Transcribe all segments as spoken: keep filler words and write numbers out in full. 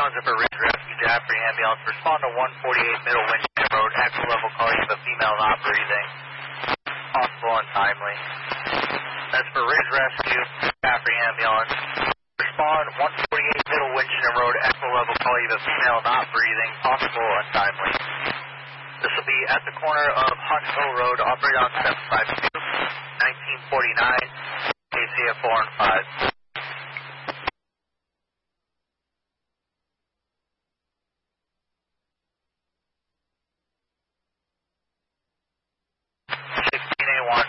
Towns for Ridge Rescue Jaffrey Ambulance. Respond to one forty-eight Middle Winchester Road. Actual level call. You have a female not breathing. Possible and timely. That's for Ridge Rescue Jaffrey Ambulance. Respond one forty-eight Middle Winchester Road. Actual level call. You have a female not breathing. Possible and timely. This will be at the corner of Hunt Hill Road. Operate on seven five two, nineteen forty-nine. K C F four and five. sixteen A one.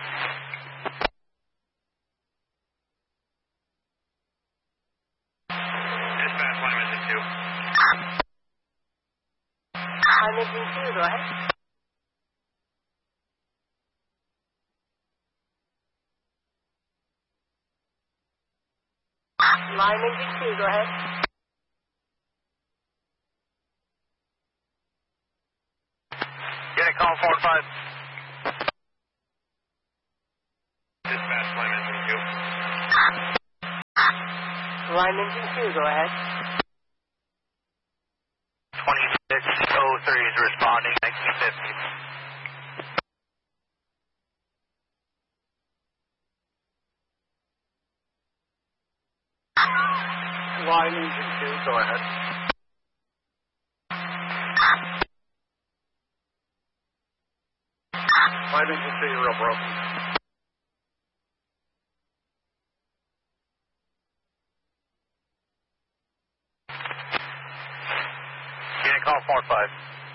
Dispatch, line message two. Line message two, go ahead. Line message two, go ahead. Get a call four five. Dispatch, line message two. Line message two, go ahead. twenty-six oh three is responding, nineteen fifty. Line engine two, go ahead. Line engine two, you're real broken. Get a call four five.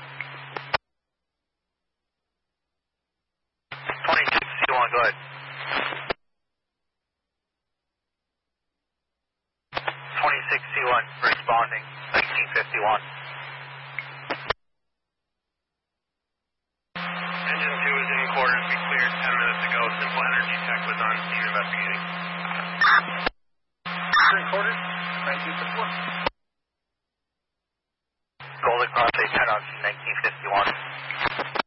twenty-six C one, go ahead. twenty-six C one, responding, nineteen fifty-one. Engine two is in quarters, we cleared ten minutes ago. Simple Energy Tech was on scene investigating. Three quarters, nineteen fifty-one. Golden Cross eight ten on scene, nineteen fifty-one.